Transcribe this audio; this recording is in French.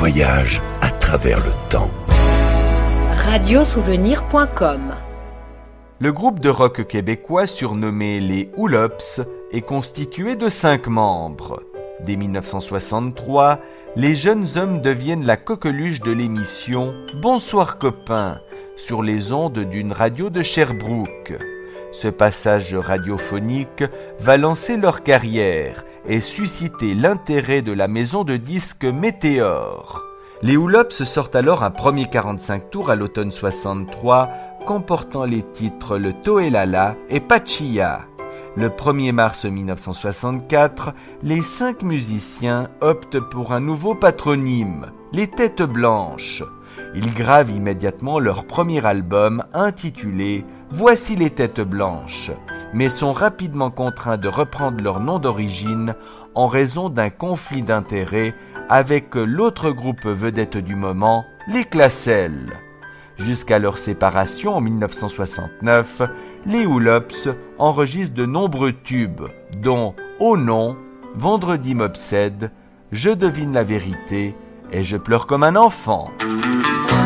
voyage à travers le temps. Radiosouvenir.com. Le groupe de rock québécois surnommé les Hoolops est constitué de 5 membres. Dès 1963, les jeunes hommes deviennent la coqueluche de l'émission Bonsoir copains sur les ondes d'une radio de Sherbrooke. Ce passage radiophonique va lancer leur carrière et susciter l'intérêt de la maison de disques Météor. Les Hoolops sortent alors un premier 45 tours à l'automne 63, comportant les titres Le Toélala et Pachilla. Le 1er mars 1964, les 5 musiciens optent pour un nouveau patronyme, les Têtes Blanches. Ils gravent immédiatement leur premier album intitulé « Voici les Têtes Blanches », mais sont rapidement contraints de reprendre leur nom d'origine en raison d'un conflit d'intérêts avec l'autre groupe vedette du moment, les Classels. Jusqu'à leur séparation en 1969, les Hoolops enregistrent de nombreux tubes, dont « Oh non »,« Vendredi m'obsède »,« Je devine la vérité » et « Je pleure comme un enfant ».